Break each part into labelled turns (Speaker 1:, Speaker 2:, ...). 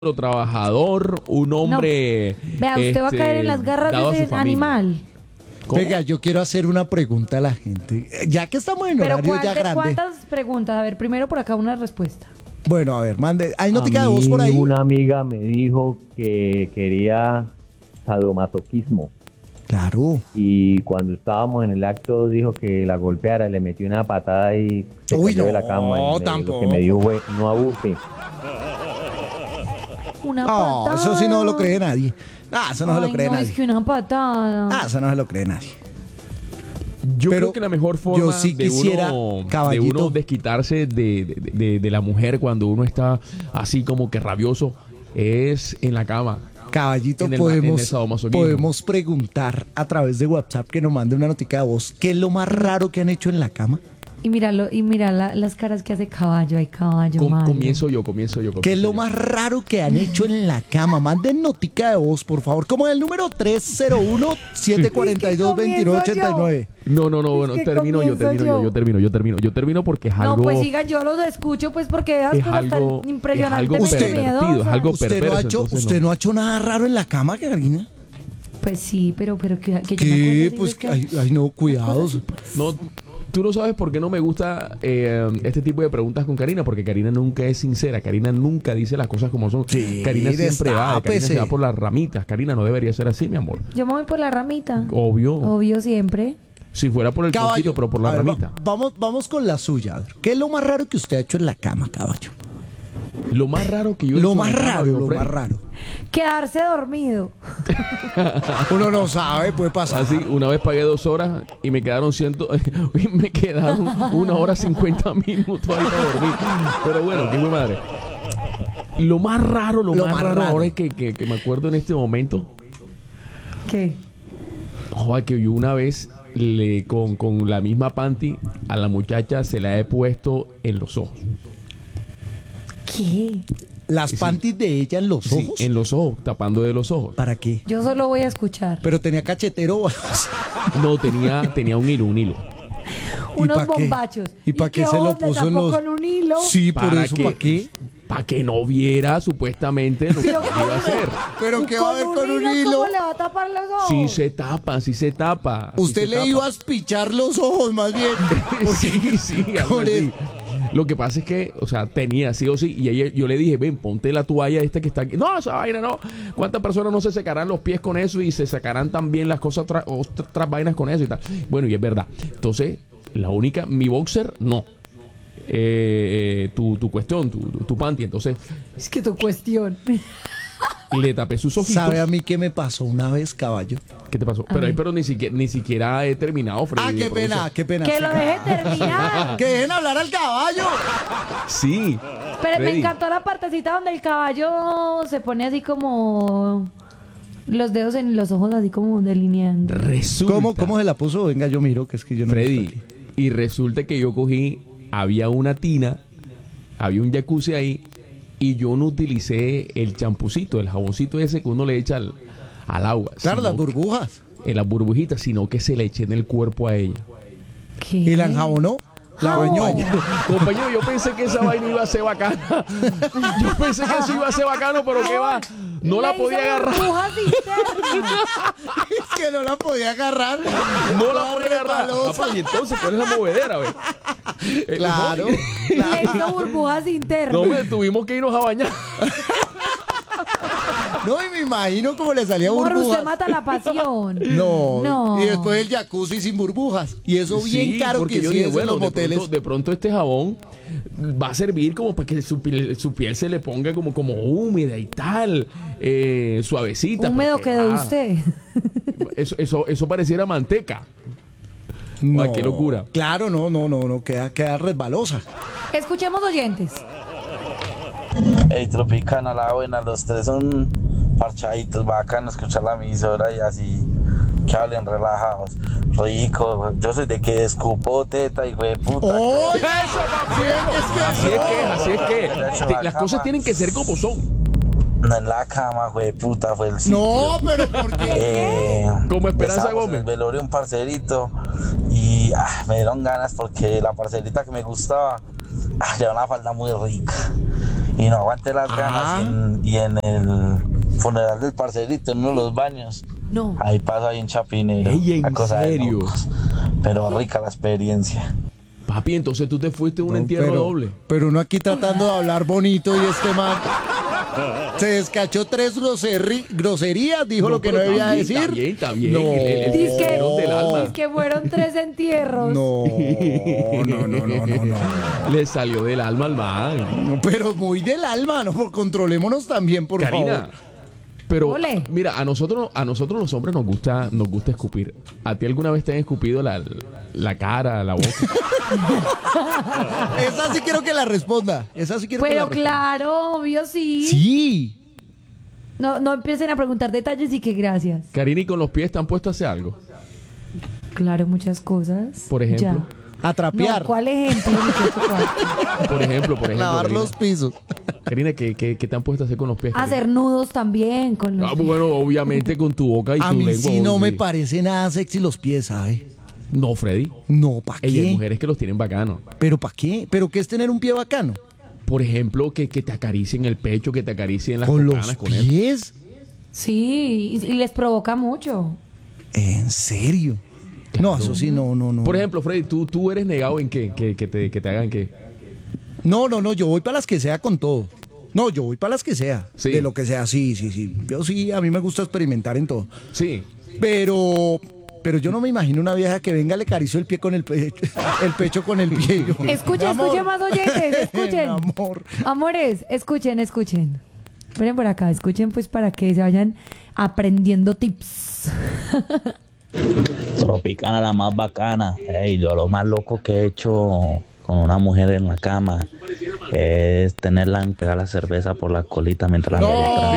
Speaker 1: trabajador, un hombre.
Speaker 2: No. Vea, usted va a caer en las garras
Speaker 1: dado a
Speaker 2: de
Speaker 1: su
Speaker 2: ese
Speaker 1: familia.
Speaker 2: animal.
Speaker 1: ¿Cómo?
Speaker 3: Venga, yo quiero hacer una pregunta a la gente. Ya que estamos en
Speaker 2: Pero
Speaker 3: horario ya grande.
Speaker 2: ¿cuántas preguntas? A ver, primero por acá una respuesta.
Speaker 3: Bueno, a ver, mande. ¿Hay notica de
Speaker 4: A
Speaker 3: voz
Speaker 4: mí
Speaker 3: por ahí?
Speaker 4: Una amiga me dijo que quería sadomasoquismo
Speaker 3: Claro.
Speaker 4: y cuando estábamos en el acto dijo que la golpeara, le metió una patada y se
Speaker 3: Uy,
Speaker 4: cayó de
Speaker 3: no,
Speaker 4: la cama. Y lo
Speaker 3: tampoco.
Speaker 4: que me dijo fue, no abuse.
Speaker 2: Una
Speaker 3: No,
Speaker 2: patada.
Speaker 3: eso sí no lo cree nadie. Eso no se lo
Speaker 2: Ay,
Speaker 3: cree
Speaker 2: no,
Speaker 3: nadie.
Speaker 2: es que una patada.
Speaker 3: Eso no se lo cree nadie.
Speaker 1: Yo
Speaker 3: Pero
Speaker 1: creo que la mejor forma
Speaker 3: yo sí quisiera,
Speaker 1: de
Speaker 3: caballito.
Speaker 1: uno desquitarse de la mujer cuando uno está así como que rabioso es en la cama.
Speaker 3: Caballito,
Speaker 1: en el
Speaker 3: podemos
Speaker 1: sadomasoquismo.
Speaker 3: preguntar a través de WhatsApp que nos mande una notica de voz. ¿Qué es lo más raro que han hecho en la cama?
Speaker 2: Y míralo, y mira las caras que hace caballo. Ay, caballo, malo.
Speaker 1: Comienzo yo.
Speaker 3: ¿Qué es lo más raro que han hecho en la cama? Manden notica de voz, por favor. Como el número 301-742-2989.
Speaker 1: No, bueno,
Speaker 2: que
Speaker 1: termino yo termino porque es algo.
Speaker 2: No, pues sigan, yo los escucho, pues porque esas
Speaker 1: es
Speaker 2: cosas
Speaker 1: algo-
Speaker 2: tan impresionantemente
Speaker 1: es algo pervertido, es algo
Speaker 3: ¿Usted no,
Speaker 1: perverso,
Speaker 3: ha hecho,
Speaker 1: entonces
Speaker 3: ¿Usted
Speaker 1: no.
Speaker 3: no ha hecho nada raro en la cama, Karina?
Speaker 2: Pues sí, pero que yo me
Speaker 3: ¿Qué?
Speaker 2: acuerdo,
Speaker 3: Pues,
Speaker 2: digo, que-
Speaker 3: ay, no, cuidados.
Speaker 1: No, tú no sabes por qué no me gusta este tipo de preguntas con Karina, porque Karina nunca es sincera, Karina nunca dice las cosas como son.
Speaker 3: Sí,
Speaker 1: Karina siempre va, Karina
Speaker 3: destápese.
Speaker 1: se va por las ramitas. Karina no debería ser así, mi amor.
Speaker 2: Yo me voy por la ramita.
Speaker 1: Obvio.
Speaker 2: Obvio siempre.
Speaker 1: Si fuera por el tronquillo, pero por la
Speaker 3: a ver,
Speaker 1: ramita.
Speaker 3: vamos con la suya. A ver, ¿qué es lo más raro que usted ha hecho en la cama, caballo?
Speaker 1: Lo más raro que yo he
Speaker 3: Lo
Speaker 1: hecho
Speaker 3: más
Speaker 1: en la cama,
Speaker 3: raro,
Speaker 1: viejo
Speaker 3: lo
Speaker 1: Freddy.
Speaker 3: más raro.
Speaker 2: Quedarse dormido.
Speaker 3: Uno no sabe, puede pasar.
Speaker 1: Así, una vez pagué 2 horas y me quedaron y me quedaron 1 hora 50 minutos ahí para dormir. Pero bueno, qué buena madre. Lo más raro ahora es que me acuerdo en este momento.
Speaker 2: ¿Qué?
Speaker 1: Joder, que yo una vez con la misma panty a la muchacha se la he puesto en los ojos.
Speaker 2: ¿Qué?
Speaker 3: Las panties de ella en los
Speaker 1: Sí,
Speaker 3: ojos.
Speaker 1: en los ojos, tapando de los ojos.
Speaker 3: ¿Para qué?
Speaker 2: Yo solo voy a escuchar.
Speaker 3: Pero tenía cachetero.
Speaker 1: No, tenía un hilo.
Speaker 2: Unos
Speaker 3: pa' qué?
Speaker 2: bombachos.
Speaker 3: ¿Y para qué se lo
Speaker 2: ojos le
Speaker 3: puso en
Speaker 2: tapó
Speaker 3: los...?
Speaker 2: con un hilo?
Speaker 3: Sí, por eso, ¿para qué?
Speaker 1: Para que no viera supuestamente lo que iba a hacer.
Speaker 3: ¿Pero qué va a ver con un hilo?
Speaker 2: ¿Cómo le va a tapar los ojos?
Speaker 1: Sí se tapa.
Speaker 3: Usted le iba a espichar los ojos, más bien.
Speaker 1: Sí, algo
Speaker 3: Por
Speaker 1: así.
Speaker 3: eso.
Speaker 1: Lo que pasa es que, o sea, tenía sí o sí, y yo le dije, ven, ponte la toalla esta que está aquí. No, esa vaina no. ¿Cuántas personas no se secarán los pies con eso y se sacarán también las cosas, otras vainas con eso y tal? Bueno, y es verdad. Entonces, mi boxer, no. Tu cuestión, tu panty. Entonces,
Speaker 2: Es que tu cuestión.
Speaker 1: le tapé sus ojitos.
Speaker 3: ¿Sabe a mí qué me pasó una vez, caballo?
Speaker 1: ¿Qué te pasó? Pero ni siquiera he terminado, Freddy.
Speaker 3: Qué pena, qué pena.
Speaker 2: Que lo deje terminar.
Speaker 3: Que dejen hablar al caballo.
Speaker 1: Sí.
Speaker 2: Pero me
Speaker 1: Freddy.
Speaker 2: encantó la partecita donde el caballo se pone así como los dedos en los ojos, así como delineando.
Speaker 1: Resulta,
Speaker 3: ¿Cómo se la puso? Venga, yo miro, que es que yo no...
Speaker 1: Freddy, y resulta que yo cogí, había una tina, había un jacuzzi ahí, y yo no utilicé el champucito, el jaboncito ese que uno le echa al agua.
Speaker 3: Claro,
Speaker 1: sino
Speaker 3: las burbujas.
Speaker 1: En las burbujitas, sino que se le eché en el cuerpo a ella.
Speaker 2: ¿Qué?
Speaker 3: ¿Y la enjabonó? La bañó.
Speaker 1: Compañero, yo pensé que esa vaina iba a ser bacana. Yo pensé que eso iba a ser bacano, pero ¿qué va? No la
Speaker 2: Le
Speaker 1: podía
Speaker 2: hizo
Speaker 1: agarrar.
Speaker 2: burbujas internas.
Speaker 3: Es que no la podía agarrar.
Speaker 1: No la podía agarrar.
Speaker 3: Resbalosa.
Speaker 1: Papá, y entonces, ¿cuál es la movedera, güey?
Speaker 3: Claro.
Speaker 2: Le hizo burbujas internas.
Speaker 1: No, me tuvimos que irnos a bañar.
Speaker 3: No, y me imagino cómo le salía
Speaker 2: Amor,
Speaker 3: burbujas.
Speaker 2: usted mata la pasión.
Speaker 3: No.
Speaker 2: No.
Speaker 3: Y después el jacuzzi sin burbujas. Y eso bien
Speaker 1: Sí,
Speaker 3: caro
Speaker 1: porque
Speaker 3: que
Speaker 1: yo
Speaker 3: sí
Speaker 1: dije,
Speaker 3: es en
Speaker 1: bueno,
Speaker 3: los moteles.
Speaker 1: de pronto este jabón va a servir como para que su piel se le ponga como húmeda y tal, suavecita.
Speaker 2: Húmedo
Speaker 1: porque,
Speaker 2: quedó usted.
Speaker 1: Eso pareciera manteca.
Speaker 3: No.
Speaker 1: Ay, qué locura.
Speaker 3: Claro, no, queda resbalosa.
Speaker 2: Escuchemos oyentes.
Speaker 5: Hey, Tropicana, la buena, los tres son parchaditos, bacano escuchar la emisora y así que hablen relajados. Rico, yo soy de que escupo teta y de puta.
Speaker 3: ¡Oh!
Speaker 1: Así es que las cosas tienen que ser como son.
Speaker 5: No en la cama, güey, puta, fue el sitio.
Speaker 3: No, pero ¿por qué?
Speaker 1: Como Esperanza
Speaker 5: Estábamos
Speaker 1: Gómez.
Speaker 5: en el velorio un parcerito y me dieron ganas porque la parcerita que me gustaba llevaba una falda muy rica. y no aguanté las ganas y en el funeral del parcerito, en uno de los baños,
Speaker 2: No.
Speaker 5: ahí pasa ahí en Chapinero.
Speaker 1: Ey, ¿en
Speaker 5: la cosa de
Speaker 1: serio?
Speaker 5: locos. Pero rica la experiencia.
Speaker 1: Papi, entonces tú te fuiste a un entierro doble.
Speaker 3: Pero uno aquí tratando de hablar bonito y este man se descachó 3 groserías, dijo lo que no
Speaker 1: pero
Speaker 3: debía
Speaker 1: también,
Speaker 3: decir.
Speaker 1: También.
Speaker 3: No.
Speaker 1: El entierro del alma.
Speaker 2: Es que fueron 3 entierros.
Speaker 3: No.
Speaker 1: Le salió del alma al man.
Speaker 3: No, pero muy del alma, ¿no? Controlémonos también, por
Speaker 1: Karina.
Speaker 3: favor.
Speaker 1: Pero
Speaker 2: Ole.
Speaker 1: mira, a nosotros los hombres nos gusta escupir. ¿A ti alguna vez te han escupido la cara, la boca?
Speaker 3: Esa sí quiero que la responda.
Speaker 2: Pero claro, obvio sí.
Speaker 3: Sí.
Speaker 2: No empiecen a preguntar detalles y que gracias.
Speaker 1: Karina, ¿y con los pies te han puesto a hacer algo?
Speaker 2: Claro, muchas cosas.
Speaker 1: Por ejemplo.
Speaker 3: A trapear.
Speaker 2: No, ¿cuál ejemplo? muchacho? ¿Cuál?
Speaker 1: Por ejemplo.
Speaker 3: Lavar
Speaker 1: Karina.
Speaker 3: los pisos.
Speaker 1: Karina, ¿qué te han puesto a hacer con los pies? Karina?
Speaker 2: Hacer nudos también con los...
Speaker 1: Bueno, obviamente con tu boca y
Speaker 3: A
Speaker 1: tu
Speaker 3: mí
Speaker 1: lengua.
Speaker 3: sí no me
Speaker 1: sí.
Speaker 3: parece nada sexy los pies, ¿sabe?
Speaker 1: No, Freddy.
Speaker 3: No, ¿para
Speaker 1: Ey, hay
Speaker 3: qué?
Speaker 1: mujeres que los tienen bacanos.
Speaker 3: ¿Pero para qué? ¿Pero qué es tener un pie bacano?
Speaker 1: Por ejemplo, que te acaricien el pecho, que te acaricien las
Speaker 3: ¿Con los
Speaker 1: cocanas con eso.
Speaker 3: pies?
Speaker 2: Sí, y les provoca mucho.
Speaker 3: ¿En serio? No, eso sí, no.
Speaker 1: Por ejemplo, Freddy, ¿tú eres negado en qué? Que te hagan qué.
Speaker 3: No, yo voy para las que sea con todo. No, yo voy para las que sea.
Speaker 1: Sí.
Speaker 3: De lo que sea, sí. Yo sí, a mí me gusta experimentar en todo.
Speaker 1: Sí.
Speaker 3: Pero yo no me imagino una vieja que venga, le acarició el pie con el pecho con el pie.
Speaker 2: Escuchen más oyentes, escuchen.
Speaker 3: Amor.
Speaker 2: Amores, escuchen. Miren por acá, escuchen pues para que se vayan aprendiendo tips.
Speaker 6: Tropicana, la más bacana. Ey, yo lo más loco que he hecho con una mujer en la cama es tenerla en pegar la cerveza por la colita mientras la penetra.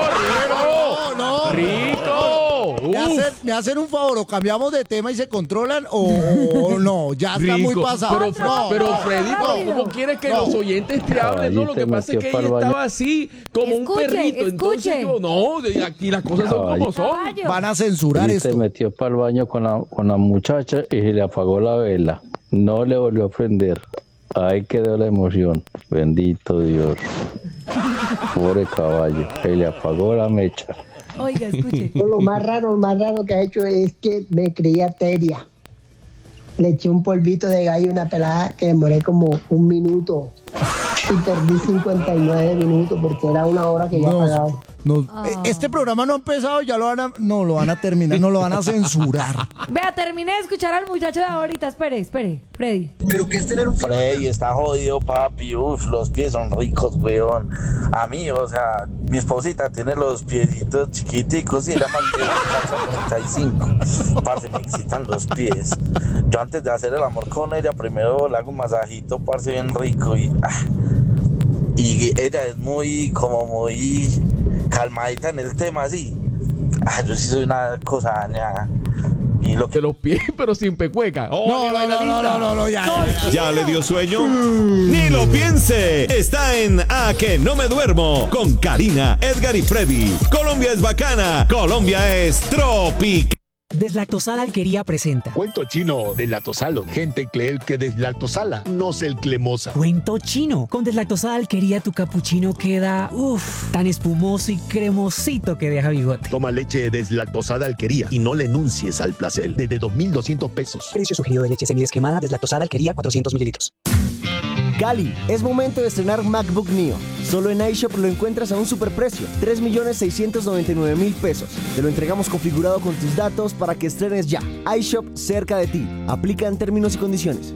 Speaker 3: No.
Speaker 1: ¡Rico!
Speaker 3: ¿Me hacen un favor? ¿O cambiamos de tema y se controlan? ¿O no? Ya está muy
Speaker 1: Rico.
Speaker 3: pasado.
Speaker 1: Pero Freddy, ¿cómo quieres que los oyentes te hablen? No, lo que pasa es que ella estaba así, como un
Speaker 2: Escuchen,
Speaker 1: perrito. Entonces
Speaker 2: escuchen.
Speaker 1: yo, no, aquí las cosas son como son.
Speaker 2: Caballo.
Speaker 3: Van a censurar
Speaker 4: Y se
Speaker 3: esto.
Speaker 4: metió para el baño con la muchacha y se le apagó la vela. No le volvió a prender. Ahí quedó la emoción. Bendito Dios. Pobre caballo. Se le apagó la mecha.
Speaker 2: Oiga, escuchen.
Speaker 7: Lo más raro que ha hecho es que me creía teria. Le eché un polvito de gallo a una pelada que demoré como 1 minuto y perdí 59 minutos porque era 1 hora que ya pagaba.
Speaker 3: Este programa no ha empezado, ya lo van a terminar, no lo van a censurar.
Speaker 2: Vea, terminé de escuchar al muchacho de ahorita. Espere, Freddy.
Speaker 5: Freddy está jodido, papi. Uf, los pies son ricos, weón. A mí, o sea, mi esposita tiene los piecitos chiquiticos y ella mantiene 35. Parce, me excitan los pies. Yo antes de hacer el amor con ella, primero le hago un masajito, parce, bien rico y ella es muy calmadita en el tema, así. Yo sí soy una cosa dañada. Y lo que
Speaker 1: De los pies, pero sin pecueca.
Speaker 3: No, ya.
Speaker 8: ¿Ya le dio sueño? ¡Ni lo piense! Está en A que no me duermo con Karina, Edgar y Freddy. Colombia es bacana. Colombia es tropical.
Speaker 9: Deslactosada Alquería presenta
Speaker 10: Cuento chino deslactosalo. Gente cree que deslactosala no es el cremosa.
Speaker 9: Cuento chino. Con Deslactosada Alquería tu capuchino queda tan espumoso y cremosito que deja bigote.
Speaker 10: Toma leche deslactosada Alquería y no le enuncies al placer. Desde 2.200 pesos.
Speaker 9: Precio sugerido de leche semidesquemada Deslactosada Alquería 400 mililitros.
Speaker 11: Cali, es momento de estrenar MacBook Neo. Solo en iShop lo encuentras a un superprecio, 3.699.000 pesos. Te lo entregamos configurado con tus datos para que estrenes ya. iShop cerca de ti. Aplican términos y condiciones.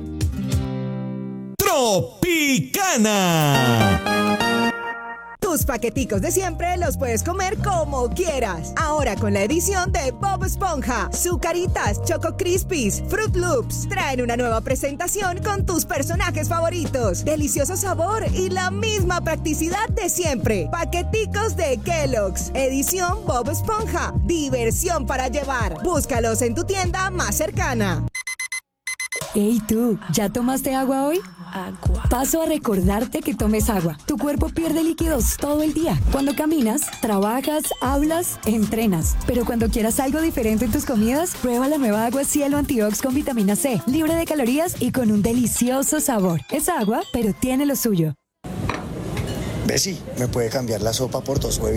Speaker 8: Tropicana.
Speaker 12: Tus paqueticos de siempre los puedes comer como quieras. Ahora con la edición de Bob Esponja. Zucaritas, Choco Crispies, Fruit Loops. Traen una nueva presentación con tus personajes favoritos. Delicioso sabor y la misma practicidad de siempre. Paqueticos de Kellogg's. Edición Bob Esponja. Diversión para llevar. Búscalos en tu tienda más cercana.
Speaker 13: Hey tú, ¿ya tomaste agua hoy? Paso a recordarte que tomes agua. Tu cuerpo pierde líquidos todo el día. Cuando caminas, trabajas, hablas, entrenas. Pero cuando quieras algo diferente en tus comidas, prueba la nueva agua Cielo Antiox con vitamina C, libre de calorías y con un delicioso sabor. Es agua, pero tiene lo suyo.
Speaker 14: Bessie, ¿me puede cambiar la sopa por 2 huevitos?